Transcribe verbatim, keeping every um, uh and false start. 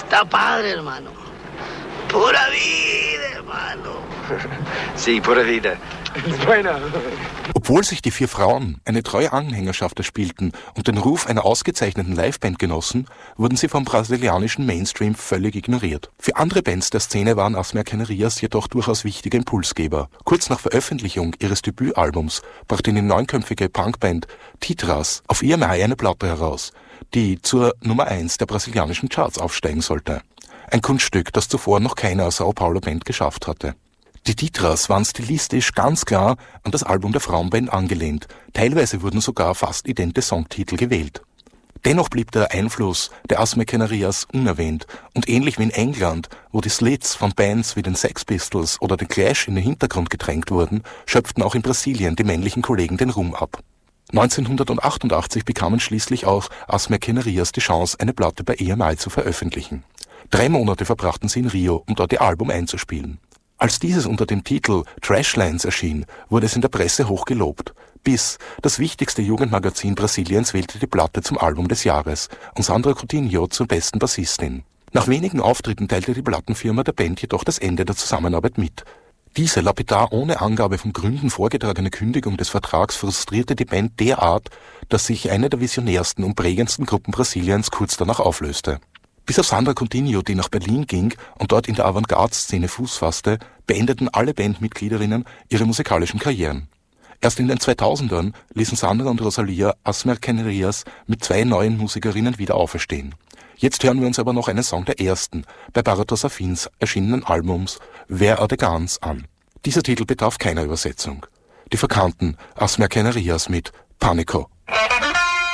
Está padre, hermano. Pura vida, hermano. Sí, pura vida. Obwohl sich die vier Frauen eine treue Anhängerschaft erspielten und den Ruf einer ausgezeichneten Liveband genossen, wurden sie vom brasilianischen Mainstream völlig ignoriert. Für andere Bands der Szene waren As Mercenarias jedoch durchaus wichtige Impulsgeber. Kurz nach Veröffentlichung ihres Debütalbums brachte die neunköpfige Punkband Titras auf I M I eine Platte heraus, die zur Nummer eins der brasilianischen Charts aufsteigen sollte. Ein Kunststück, das zuvor noch keine Sao Paulo Band geschafft hatte. Die Titras waren stilistisch ganz klar an das Album der Frauenband angelehnt. Teilweise wurden sogar fast idente Songtitel gewählt. Dennoch blieb der Einfluss der As Mercenarias unerwähnt und ähnlich wie in England, wo die Slits von Bands wie den Sex Pistols oder The Clash in den Hintergrund gedrängt wurden, schöpften auch in Brasilien die männlichen Kollegen den Ruhm ab. neunzehnhundertachtundachtzig bekamen schließlich auch As Mercenarias die Chance, eine Platte bei E M I zu veröffentlichen. Drei Monate verbrachten sie in Rio, um dort ihr Album einzuspielen. Als dieses unter dem Titel Trashlands erschien, wurde es in der Presse hoch gelobt. Bis das wichtigste Jugendmagazin Brasiliens wählte die Platte zum Album des Jahres und Sandra Coutinho zur besten Bassistin. Nach wenigen Auftritten teilte die Plattenfirma der Band jedoch das Ende der Zusammenarbeit mit. Diese lapidar ohne Angabe von Gründen vorgetragene Kündigung des Vertrags frustrierte die Band derart, dass sich eine der visionärsten und prägendsten Gruppen Brasiliens kurz danach auflöste. Bis auf Sandra Coutinho, die nach Berlin ging und dort in der Avantgarde-Szene Fuß fasste, beendeten alle Bandmitgliederinnen ihre musikalischen Karrieren. Erst in den zweitausendern ließen Sandra und Rosalia As Mercenarias mit zwei neuen Musikerinnen wieder auferstehen. Jetzt hören wir uns aber noch einen Song der ersten, bei Baratos Afins erschienenen Albums Where Are the Guns an. Dieser Titel bedarf keiner Übersetzung. Die verkannten As Mercenarias mit Panico.